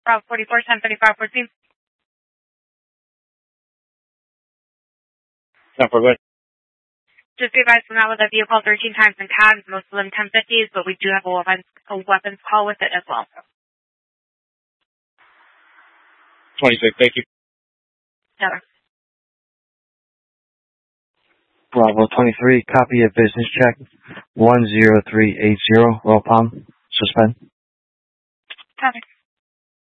Bravo 44, 1035, 14. 10-4, go ahead. Just be advised, we're not with a vehicle 13 times in tags, most of them 1050s, but we do have a weapons call with it as well. 26, thank you. Never. Bravo 23, copy of business check 10380, Royal Palm, suspend. Traffic.